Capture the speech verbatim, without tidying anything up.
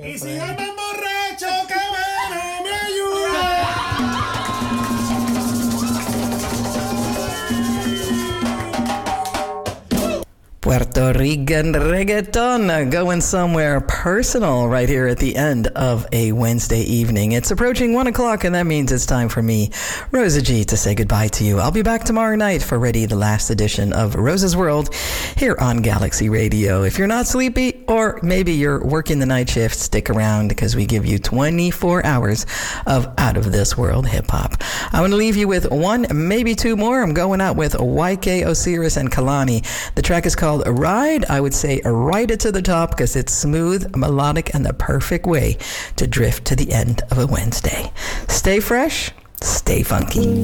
Y si llaman borracho, que bueno me ayuda. Puerto Rican reggaeton going somewhere personal right here at the end of a Wednesday evening. It's approaching one o'clock, and that means it's time for me, Rosa G, to say goodbye to you. I'll be back tomorrow night for Ready, the last edition of Rosa's World here on Galaxy Radio. If you're not sleepy, or maybe you're working the night shift, stick around because we give you twenty-four hours of out of this world hip hop. I'm going to leave you with one, maybe two more. I'm going out with Y K Osiris and Kalani. The track is called A Ride. I would say ride it to the top because it's smooth, melodic, and the perfect way to drift to the end of a Wednesday. Stay fresh, stay funky.